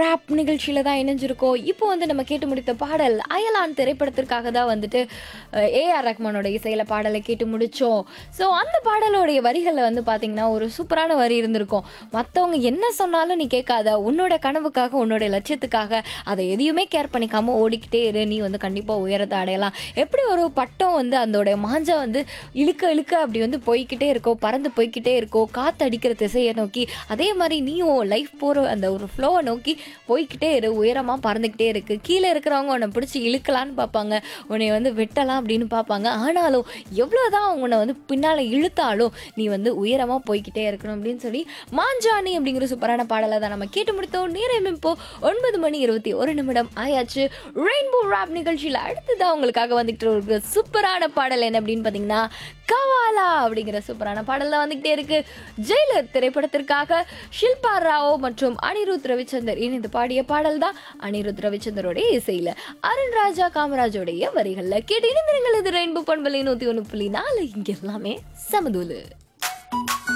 Rap நிகழ்ச்சியில தான் இணைஞ்சிருக்கோம். இப்போ வந்து நம்ம கேட்டு முடித்த பாடல் அயலான் திரைப்படத்திற்காக தான் வந்துட்டு ஏஆர் ரஹ்மானோட இசையில பாடலை கேட்டு முடிச்சோம். ஸோ அந்த பாடலோடைய வரிகளில் வந்து பார்த்தீங்கன்னா ஒரு சூப்பரான வரி இருந்திருக்கும். மற்றவங்க என்ன சொன்னாலும் நீ கேட்காத, உன்னோட கனவுக்காக உன்னோட லட்சியத்துக்காக அதை எதையுமே கேர் பண்ணிக்காம ஓடிக்கிட்டே இரு, நீ வந்து கண்டிப்பாக உயரத்தை அடையலாம். எப்படி ஒரு பட்டம் வந்து அதோட மாஞ்சா வந்து இழுக்க இழுக்க அப்படி வந்து போய்கிட்டே இருக்கோ, பறந்து போய்கிட்டே இருக்கோ, காற்று அடிக்கிற திசையை நோக்கி, அதே மாதிரி நீயும் லைஃப் போகிற அந்த ஒரு ஃப்ளோவை நோக்கி போய்கிட்டே இரு, உயரமாக பறந்துக்கிட்டே இருக்கு. கீழே இருக்கிறவங்க உன்னை பிடிச்சி இழுக்கலான்னு பார்ப்பாங்க, உன்னை வந்து வெட்டலாம் அப்படின்னு பார்ப்பாங்க. ஆனாலும் எவ்வளோதான் உன்னை வந்து பின்னால் இழுத்தாலும் நீ வந்து உயரமாக போய்கிட்டே இருக்கணும் அப்படின்னு சொல்லி மாஞ்சாணி அப்படிங்கிற சூப்பரான பாடலை தான் நம்ம கேட்டு முடித்தோம். நேரம் இப்போ 9:21 ஆயாச்சு. ரெயின்போ ராப் நிகழ்ச்சியில் அடுத்ததான் உங்களுக்காக வந்துகிட்டு ஒரு சூப்பரான பாடல் என்ன அப்படின்னு பார்த்தீங்கன்னா கவாலா அப்படிங்கிற சூப்பரான பாடல் தான் வந்துகிட்டே இருக்கு. ஜெயிலர் திரைப்படத்திற்காக ஷில்பா ராவ் மற்றும் அனிருத் ரவிச்சந்தர் இணைந்து பாடிய பாடல் தான். அனிருத் ரவிச்சந்தரோடைய இசையில அருண் ராஜா காமராஜோடைய வரிகள்ல கேட்டு இணைந்திருங்கள். இது ரெயின்போ பண்பலை 101.4. இங்க எல்லாமே சமதூலு.